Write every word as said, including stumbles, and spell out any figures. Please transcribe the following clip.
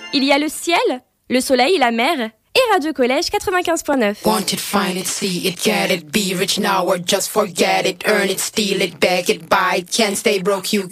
Il y a le ciel, le soleil, la mer et Radio Collège quatre-vingt-quinze point neuf. Want it, find it, see it, get it, be rich now or just forget it, earn it, steal it, beg it, buy it, can't stay broke, you